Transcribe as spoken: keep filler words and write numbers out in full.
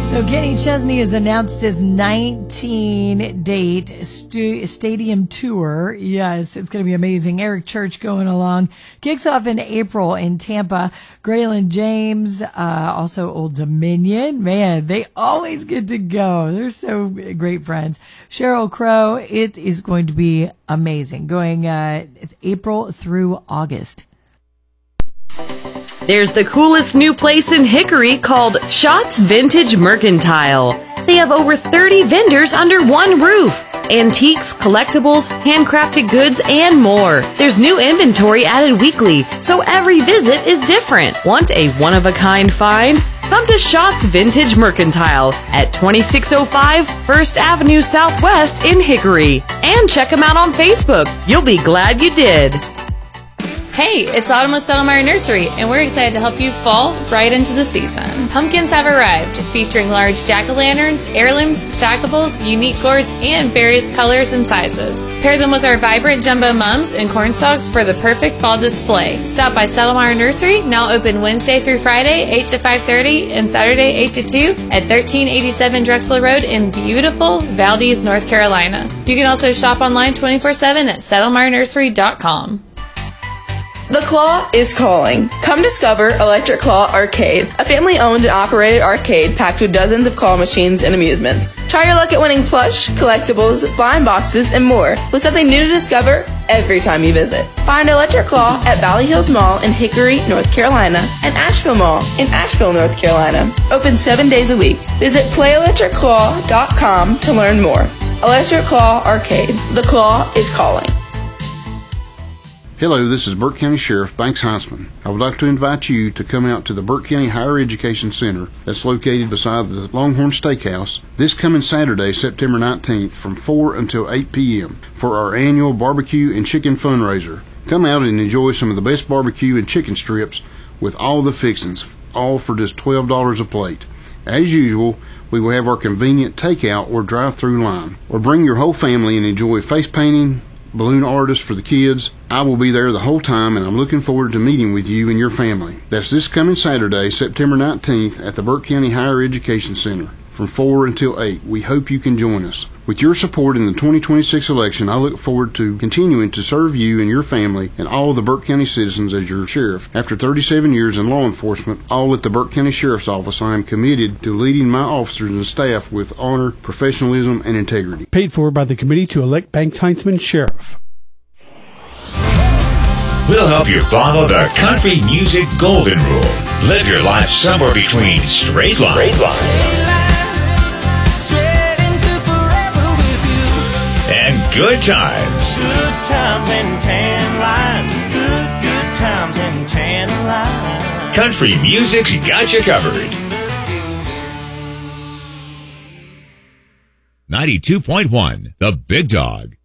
So Kenny Chesney has announced his nineteen-date stu- stadium tour. Yes, it's going to be amazing. Eric Church going along. Kicks off in April in Tampa. Graylin James, uh, also Old Dominion. Man, they always get to go. They're so great friends. Sheryl Crow. It is going to be amazing. Going uh, it's April through August. There's the coolest new place in Hickory called Shots Vintage Mercantile. They have over thirty vendors under one roof. Antiques, collectibles, handcrafted goods, and more. There's new inventory added weekly, so every visit is different. Want a one-of-a-kind find? Come to Shots Vintage Mercantile at twenty-six oh five First Avenue Southwest in Hickory. And check them out on Facebook. You'll be glad you did. Hey, it's Autumn with Settlemyre Nursery, and we're excited to help you fall right into the season. Pumpkins have arrived, featuring large jack-o'-lanterns, heirlooms, stackables, unique gourds, and various colors and sizes. Pair them with our vibrant jumbo mums and cornstalks for the perfect fall display. Stop by Settlemyre Nursery, now open Wednesday through Friday, eight to five thirty, and Saturday, eight to two, at thirteen eighty-seven Drexel Road in beautiful Valdez, North Carolina. You can also shop online twenty-four seven at settlemyre nursery dot com. The Claw is calling. Come discover Electric Claw Arcade, a family-owned and operated arcade packed with dozens of claw machines and amusements. Try your luck at winning plush, collectibles, blind boxes, and more, with something new to discover every time you visit. Find Electric Claw at Valley Hills Mall in Hickory, North Carolina, and Asheville Mall in Asheville, North Carolina. Open seven days a week. Visit play electric claw dot com to learn more. Electric Claw Arcade. The Claw is calling. Hello, this is Burke County Sheriff Banks Heisman. I would like to invite you to come out to the Burke County Higher Education Center that's located beside the Longhorn Steakhouse this coming Saturday, September nineteenth from four until eight p.m. for our annual barbecue and chicken fundraiser. Come out and enjoy some of the best barbecue and chicken strips with all the fixings, all for just twelve dollars a plate. As usual, we will have our convenient takeout or drive-through line. Or bring your whole family and enjoy face painting, balloon artists for the kids. I will be there the whole time, and I'm looking forward to meeting with you and your family. That's this coming Saturday, September nineteenth, at the Burke County Higher Education Center from four until eight. We hope you can join us. With your support in the twenty twenty-six election, I look forward to continuing to serve you and your family and all the Burke County citizens as your sheriff. After thirty-seven years in law enforcement, all at the Burke County Sheriff's Office, I am committed to leading my officers and staff with honor, professionalism, and integrity. Paid for by the Committee to Elect Banks Heisman Sheriff. We'll help you follow the country music golden rule. Live your life somewhere between straight line, straight line. and good times. Good times and tan lines. Good, good times and tan lines. Country music's got you covered. ninety-two point one, The Big Dog.